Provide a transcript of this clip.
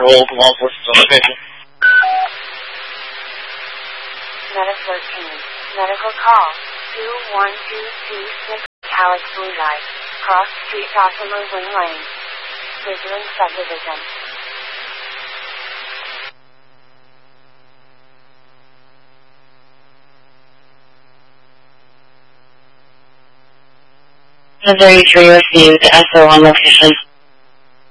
parole to law enforcement location. Meta 13. Medical call. 21226 Alex Blue Light. Cross Street Gossamer Wing Lane. Bridgeland Subdivision. The 33 received SO on location.